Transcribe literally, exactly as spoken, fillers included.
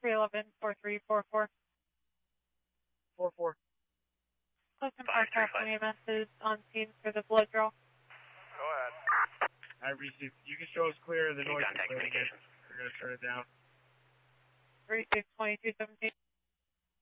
three eleven, four three four four. four four. Custom aircraft E M S is on scene for the blood draw. Go ahead. I received. You can show us clear. The Team noise contact is clear. communications. We're going to turn it down. three six two two seventeen.